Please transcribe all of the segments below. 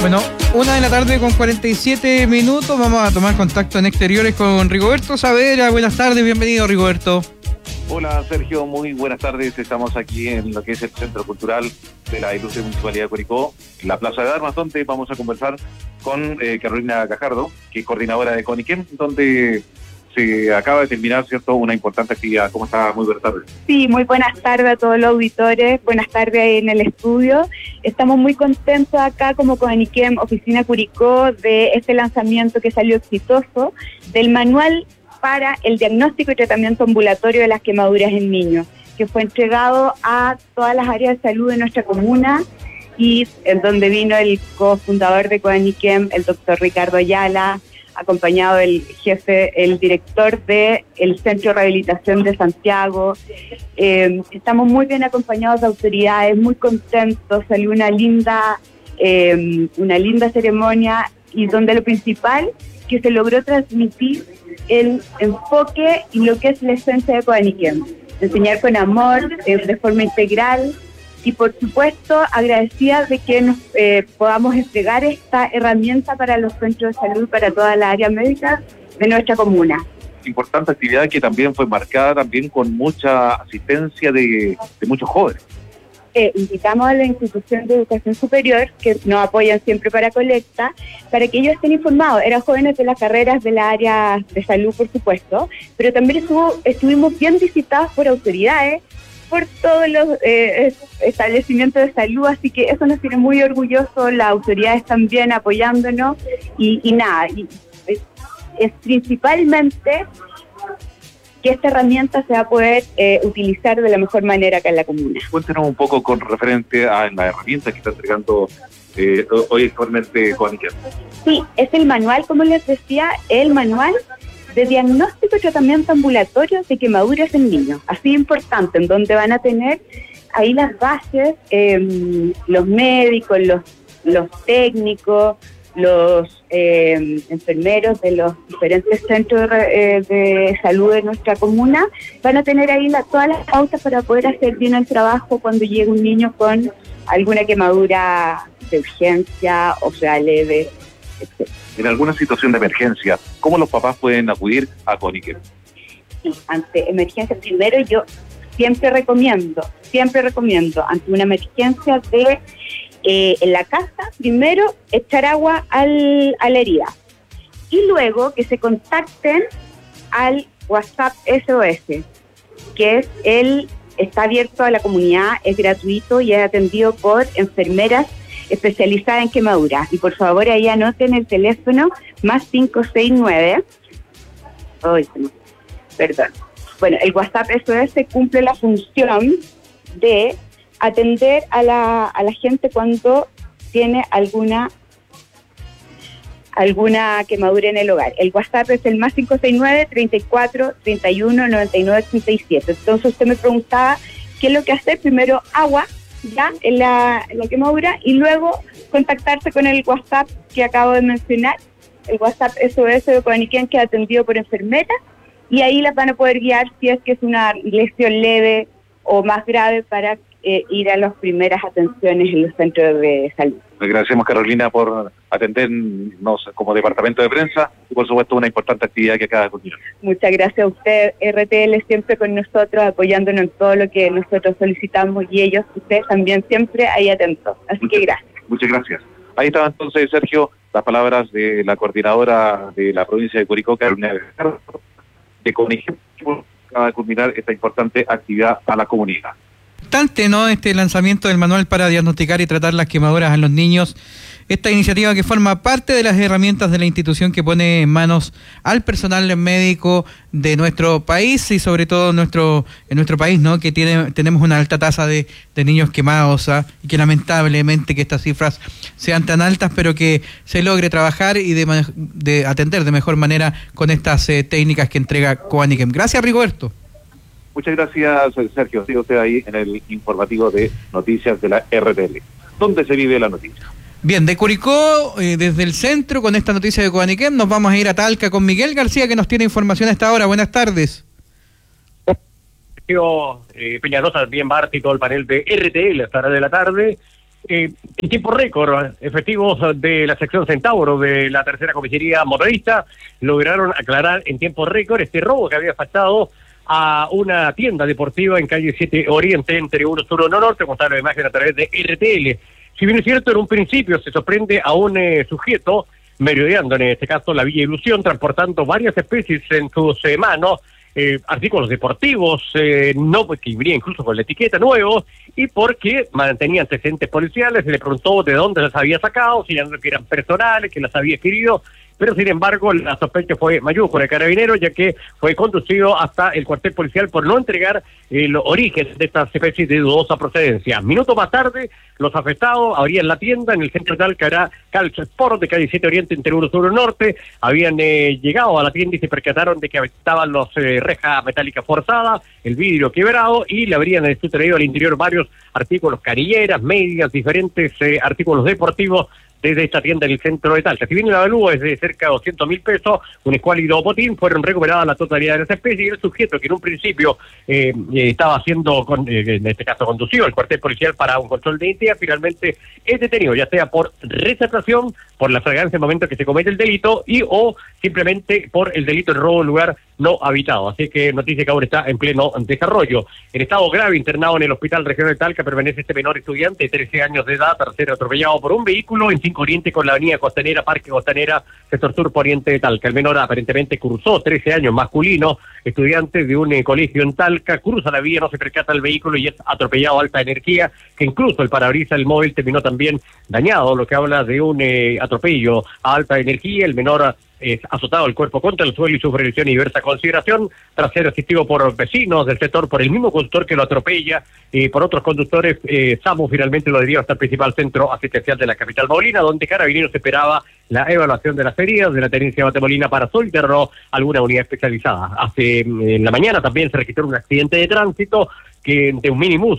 Bueno, 1 de la tarde con 47 minutos. Vamos a tomar contacto en exteriores con Rigoberto Saavedra. Buenas tardes, bienvenido, Rigoberto. Hola, Sergio, muy buenas tardes. Estamos aquí en lo que es el Centro Cultural de la Ilustre Municipalidad de Curicó, la Plaza de Armas, donde vamos a conversar con Carolina Gajardo, que es coordinadora de CONICEM, donde se acaba de terminar, ¿cierto?, una importante actividad. ¿Cómo está? Muy buenas tardes. Sí, muy buenas tardes a todos los auditores, buenas tardes en el estudio. Estamos muy contentos acá como CONICEM Oficina Curicó de este lanzamiento que salió exitoso del manual para el diagnóstico y tratamiento ambulatorio de las quemaduras en niños, que fue entregado a todas las áreas de salud de nuestra comuna y en donde vino el cofundador de CONICEM, el doctor Ricardo Ayala, acompañado del jefe, el director del Centro de Rehabilitación de Santiago. Estamos muy bien acompañados de autoridades, muy contentos. Salió una linda ceremonia y donde lo principal que se logró transmitir el enfoque y lo que es la esencia de CONICEM, enseñar con amor, de forma integral. Y por supuesto agradecida de que nos podamos entregar esta herramienta para los centros de salud, para toda la área médica de nuestra comuna. Importante actividad que también fue marcada también con mucha asistencia de muchos jóvenes. Invitamos a la institución de educación superior, que nos apoyan siempre para colecta, para que ellos estén informados. Eran jóvenes de las carreras de la área de salud, por supuesto, pero también estuvimos bien visitados por autoridades, por todos los establecimientos de salud, así que eso nos tiene muy orgullosos, las autoridades también apoyándonos y nada, es principalmente que esta herramienta se va a poder utilizar de la mejor manera acá en la comuna. Cuéntenos un poco con referente a la herramienta que está entregando hoy actualmente CONICEM. Sí, es el manual, como les decía, el manual de diagnóstico y tratamiento ambulatorio de quemaduras en niños, así importante, en donde van a tener ahí las bases, los médicos, los técnicos, los enfermeros de los diferentes centros de salud de nuestra comuna, van a tener ahí todas las pautas para poder hacer bien el trabajo cuando llegue un niño con alguna quemadura de urgencia o sea leve, etc. En alguna situación de emergencia, ¿cómo los papás pueden acudir a CONICEM? Sí, ante emergencia, primero yo siempre recomiendo, ante una emergencia en la casa, primero echar agua a la herida y luego que se contacten al WhatsApp SOS, que está abierto a la comunidad, es gratuito y es atendido por enfermeras especializada en quemaduras. Y por favor ahí anoten el teléfono +569. Bueno, el WhatsApp SOS cumple la función de atender a la gente cuando tiene alguna quemadura en el hogar. El WhatsApp es el +569 34 31 99 37. Entonces usted me preguntaba qué es lo que hacer. Primero agua ya en la quemadura y luego contactarse con el WhatsApp que acabo de mencionar, el WhatsApp SOS de CONICEM, que es atendido por enfermeras, y ahí las van a poder guiar si es que es una lesión leve o más grave para ir a las primeras atenciones en los centros de salud. Le agradecemos, Carolina, por atendernos como departamento de prensa y por supuesto una importante actividad que acaba de culminar. Muchas gracias a usted, RTL, siempre con nosotros, apoyándonos en todo lo que nosotros solicitamos y ellos, ustedes también siempre ahí atentos. Así que gracias. Muchas gracias. Ahí estaba entonces, Sergio, las palabras de la coordinadora de la provincia de Curicó, Carolina Gajardo, de CONICEM, acaba de culminar esta importante actividad a la comunidad. Importante, ¿no?, este lanzamiento del manual para diagnosticar y tratar las quemaduras en los niños. Esta iniciativa que forma parte de las herramientas de la institución que pone en manos al personal médico de nuestro país y sobre todo en nuestro país, ¿no?, que tenemos una alta tasa de niños quemados, y que lamentablemente que estas cifras sean tan altas, pero que se logre trabajar y de atender de mejor manera con estas técnicas que entrega CONICEM. Gracias, Rigoberto. Muchas gracias, Sergio. Sigue usted ahí en el informativo de noticias de la RTL. ¿Dónde se vive la noticia? Bien, de Curicó, desde el centro, con esta noticia de CONICEM, nos vamos a ir a Talca con Miguel García, que nos tiene información a esta hora. Buenas tardes. Peñalosa, bien Bart y todo el panel de RTL a esta hora de la tarde. En tiempo récord, efectivos de la sección Centauro de la tercera comisaría motorista lograron aclarar en tiempo récord este robo que había afectado a una tienda deportiva en calle 7 Oriente, entre 1 Sur 1 Norte, como está la imagen a través de RTL. Si bien es cierto, en un principio se sorprende a un sujeto merodeando, en este caso la Villa Ilusión, transportando varias especies en sus manos, artículos deportivos, no, que iría incluso con la etiqueta nuevo, y porque mantenía antecedentes policiales, se le preguntó de dónde las había sacado, señalando que eran personales, que las había adquirido, pero sin embargo la sospecha fue mayúscula de Carabineros, ya que fue conducido hasta el cuartel policial por no entregar el origen de estas especies de dudosa procedencia. Minutos más tarde, los afectados abrían la tienda en el centro de Talca, Calcio Sport, de calle 7 Oriente, entre 1 Sur Norte, habían llegado a la tienda y se percataron de que estaban los rejas metálicas forzadas, el vidrio quebrado, y le habrían sustraído al interior varios artículos, canilleras, medias, diferentes artículos deportivos, desde esta tienda en el centro de Talca. Si bien el avalúo es de cerca de 200.000 pesos, un escuálido botín, fueron recuperadas la totalidad de las especies, y el sujeto que en un principio estaba haciendo, en este caso conducido al cuartel policial para un control de identidad, finalmente es detenido, ya sea por receptación, por la flagrancia en el momento que se comete el delito, o simplemente por el delito de robo en lugar no habitado. Así que noticia que ahora está en pleno desarrollo. En estado grave, internado en el Hospital Regional de Talca, permanece este menor estudiante de 13 años de edad, tras ser atropellado por un vehículo en 5 Oriente con la avenida Costanera, Parque Costanera, sector sur poniente de Talca. El menor aparentemente cruzó, 13 años, masculino, estudiante de un colegio en Talca, cruza la vía, no se percata el vehículo y es atropellado a alta energía, que incluso el parabrisas del móvil terminó también dañado, lo que habla de un atropello a alta energía. El menor es azotado el cuerpo contra el suelo y sufre lesión y diversa consideración tras ser asistido por vecinos del sector, por el mismo conductor que lo atropella y por otros conductores. SAMU finalmente lo deriva hasta el principal centro asistencial de la capital Molina, donde Carabineros esperaba la evaluación de las heridas de la tenencia de Batemolina para solicitarlo a alguna unidad especializada. En la mañana también se registró un accidente de tránsito de un minibús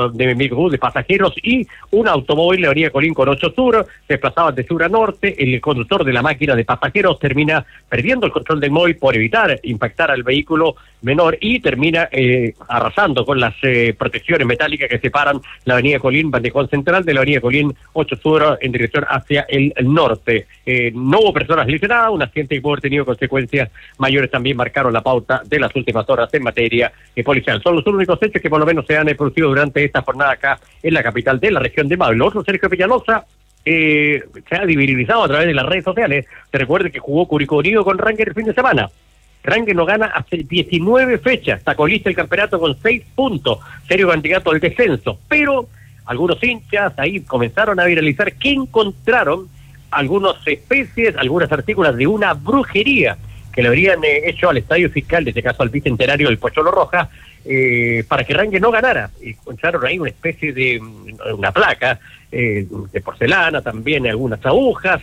de pasajeros y un automóvil de avenida Colín con 8 Sur, se desplazaban de sur a norte. El conductor de la máquina de pasajeros termina perdiendo el control del móvil por evitar impactar al vehículo menor y termina arrasando con las protecciones metálicas que separan la avenida Colín, bandejón central, de la avenida Colín 8 Sur en dirección hacia el norte. No hubo personas lesionadas, un accidente que pudo haber tenido consecuencias mayores también marcaron la pauta de las últimas horas en materia policial. Son los únicos hechos que por lo menos se han producido durante esta jornada acá en la capital de la región de Maule. Otro, Sergio Peñalosa, se ha divinizado a través de las redes sociales. Se recuerde que jugó Curicó Unido con Ranger el fin de semana. Ranger no gana hace 19 fechas, está colista el campeonato con 6 puntos, serio candidato al descenso, pero algunos hinchas ahí comenzaron a viralizar que encontraron algunas especies, algunos artículos de una brujería que le habrían hecho al estadio fiscal, en este caso al bicentenario del Pocholo Roja, para que Ranger no ganara. Encontraron ahí una especie de una placa de porcelana, también algunas agujas,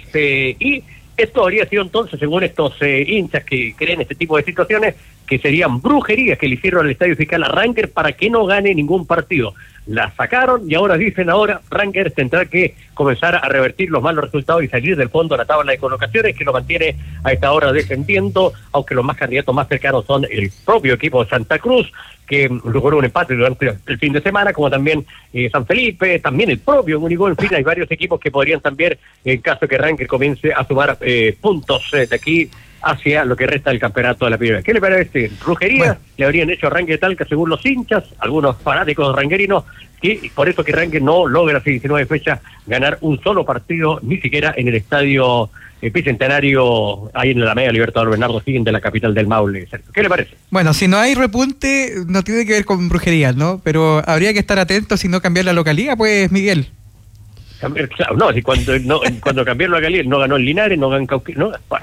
y esto habría sido entonces, según estos hinchas que creen este tipo de situaciones, que serían brujerías que le hicieron al estadio fiscal a Ranger para que no gane ningún partido. La sacaron y ahora dicen, Ranger tendrá que comenzar a revertir los malos resultados y salir del fondo de la tabla de colocaciones, que lo mantiene a esta hora descendiendo, aunque los más candidatos más cercanos son el propio equipo de Santa Cruz, que logró un empate durante el fin de semana, como también San Felipe, también el propio Único. En fin, hay varios equipos que podrían también, en caso que Ranger comience a sumar puntos de aquí hacia lo que resta del campeonato de la primera. ¿Qué le parece? Brujería le habrían hecho a Ranger de Talca, según los hinchas, algunos fanáticos rangerinos, que por eso que Ranger no logra hace 19 fechas ganar un solo partido, ni siquiera en el estadio bicentenario, ahí en la Alameda Libertador Bernardo Higgins de la capital del Maule. ¿Qué le parece? Bueno, si no hay repunte, no tiene que ver con brujería, ¿no? Pero habría que estar atentos si no cambiar la localidad, pues, Miguel. Claro, no, si cuando cambiaron la localidad no ganó el Linares, no ganó en Cauquenes,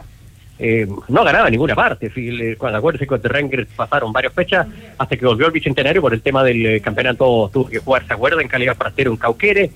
no ganaba en ninguna parte. Cuando acuérdense que los Rangers pasaron varias fechas hasta que volvió el bicentenario por el tema del campeonato. Tuvo que jugar, ¿se acuerdan? En calidad partero en Cauquenes,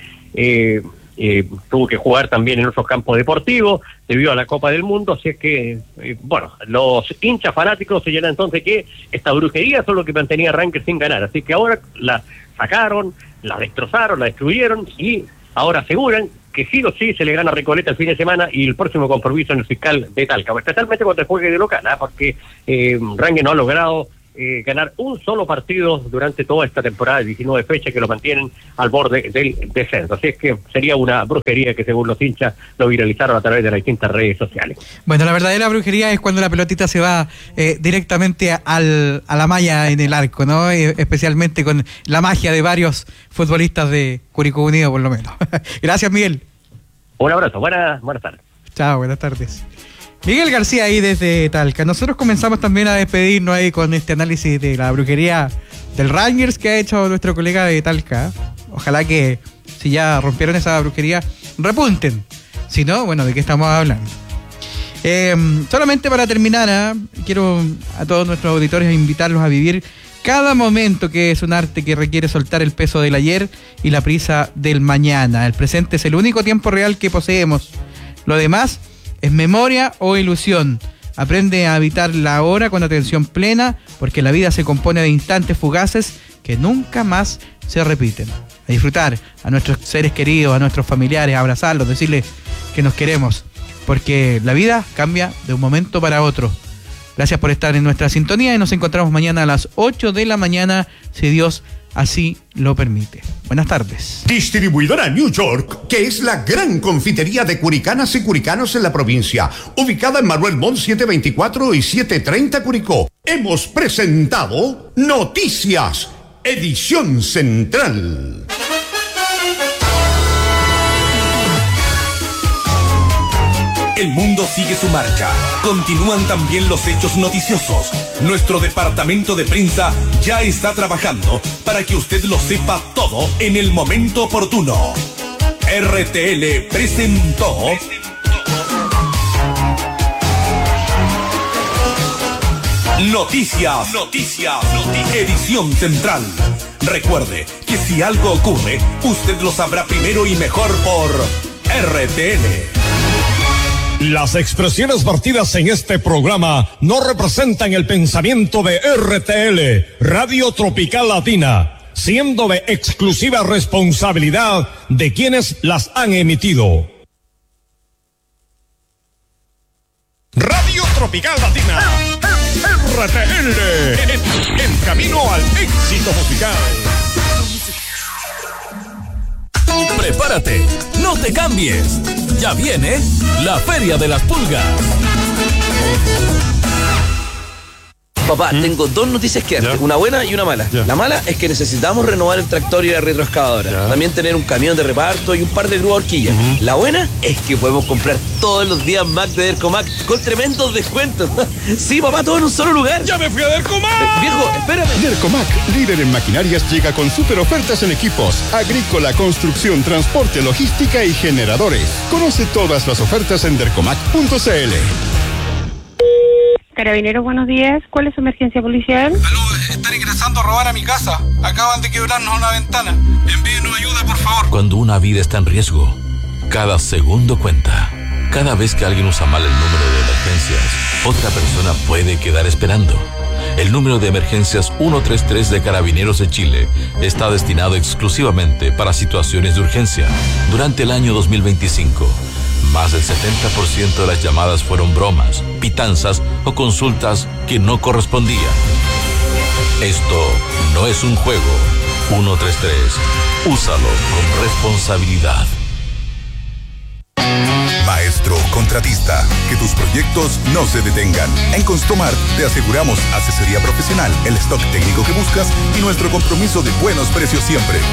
tuvo que jugar también en otros campos deportivos debido a la Copa del Mundo. Así es que, los hinchas fanáticos se llenan entonces que esta brujería son lo que mantenía a Rangers sin ganar. Así que ahora la sacaron, la destrozaron, la destruyeron y ahora aseguran que sí o sí se le gana a Recoleta el fin de semana y el próximo compromiso en el fiscal de Talca, especialmente cuando juegue de local, porque Ranger no ha logrado ganar un solo partido durante toda esta temporada de 19 fechas que lo mantienen al borde del descenso. Así es que sería una brujería que según los hinchas lo viralizaron a través de las distintas redes sociales. Bueno, la verdadera brujería es cuando la pelotita se va directamente a la malla en el arco, ¿no? Especialmente con la magia de varios futbolistas de Curicó Unido, por lo menos. Gracias, Miguel. Un abrazo, buenas tardes. Chao, buenas tardes. Miguel García ahí desde Talca. Nosotros comenzamos también a despedirnos ahí con este análisis de la brujería del Rangers que ha hecho nuestro colega de Talca. Ojalá que si ya rompieron esa brujería, repunten. Si no, bueno, ¿de qué estamos hablando? Solamente para terminar, quiero a todos nuestros auditores invitarlos a vivir cada momento, que es un arte que requiere soltar el peso del ayer y la prisa del mañana. El presente es el único tiempo real que poseemos. Lo demás es memoria o ilusión. Aprende a habitar la hora con atención plena, porque la vida se compone de instantes fugaces que nunca más se repiten. A disfrutar a nuestros seres queridos, a nuestros familiares, a abrazarlos, decirles que nos queremos, porque la vida cambia de un momento para otro. Gracias por estar en nuestra sintonía y nos encontramos mañana a las 8 de la mañana, si Dios así lo permite. Buenas tardes. Distribuidora New York, que es la gran confitería de curicanas y curicanos en la provincia, ubicada en Manuel Montt 724 y 730 Curicó. Hemos presentado Noticias, edición central. El mundo sigue su marcha. Continúan también los hechos noticiosos. Nuestro departamento de prensa ya está trabajando para que usted lo sepa todo en el momento oportuno. RTL presentó Noticias, edición central. Recuerde que si algo ocurre, usted lo sabrá primero y mejor por RTL. Las expresiones vertidas en este programa no representan el pensamiento de RTL, Radio Tropical Latina, siendo de exclusiva responsabilidad de quienes las han emitido. Radio Tropical Latina, RTL, en camino al éxito musical. Prepárate, no te cambies. Ya viene la Feria de las Pulgas. Papá, tengo dos noticias que darte, una buena y una mala. La mala es que necesitamos renovar el tractor y la retroexcavadora. También tener un camión de reparto y un par de grúas horquillas. La buena es que podemos comprar todos los días Mac de Dercomac con tremendos descuentos. Sí, papá, todo en un solo lugar. ¡Ya me fui a Dercomac! Viejo, espérame. Dercomac, líder en maquinarias, llega con super ofertas en equipos agrícola, construcción, transporte, logística y generadores. Conoce todas las ofertas en dercomac.cl. Carabineros, buenos días. ¿Cuál es su emergencia policial? Aló, están ingresando a robar a mi casa. Acaban de quebrarnos una ventana. Envíenos ayuda, por favor. Cuando una vida está en riesgo, cada segundo cuenta. Cada vez que alguien usa mal el número de emergencias, otra persona puede quedar esperando. El número de emergencias 133 de Carabineros de Chile está destinado exclusivamente para situaciones de urgencia. Durante el año 2025, más del 70% de las llamadas fueron bromas, pitanzas o consultas que no correspondían. Esto no es un juego. 133. Úsalo con responsabilidad. Maestro contratista, que tus proyectos no se detengan. En Construmart te aseguramos asesoría profesional, el stock técnico que buscas y nuestro compromiso de buenos precios siempre.